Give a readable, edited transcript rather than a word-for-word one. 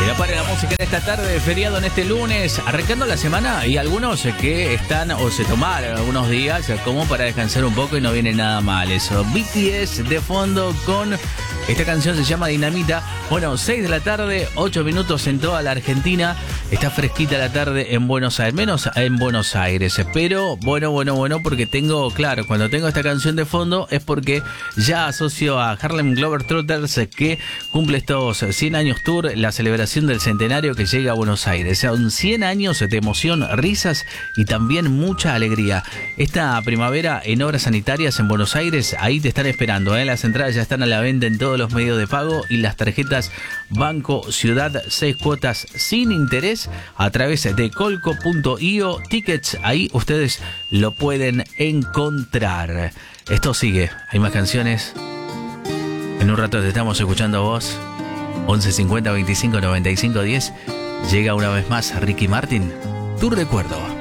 Para la música en esta tarde de feriado, en este lunes, arrancando la semana, y algunos que están o se tomaron algunos días como para descansar un poco y no viene nada mal eso. BTS de fondo con esta canción, se llama Dinamita. Bueno, 6 de la tarde, 8 minutos en toda la Argentina. Está fresquita la tarde en Buenos Aires, menos en Buenos Aires, pero bueno, porque tengo, claro, cuando tengo esta canción de fondo es porque ya asocio a Harlem Globetrotters, que cumple estos 100 años tour, la celebración del centenario que llega a Buenos Aires. Son 100 años de emoción, risas y también mucha alegría. Esta primavera en Obras Sanitarias en Buenos Aires, ahí te están esperando, ¿eh? Las entradas ya están a la venta en todos los medios de pago y las tarjetas Banco Ciudad, 6 cuotas sin interés a través de colco.io tickets. Ahí ustedes lo pueden encontrar. Esto sigue, hay más canciones. En un rato te estamos escuchando a vos. 11 50 25 95 10. Llega una vez más Ricky Martin, tu recuerdo.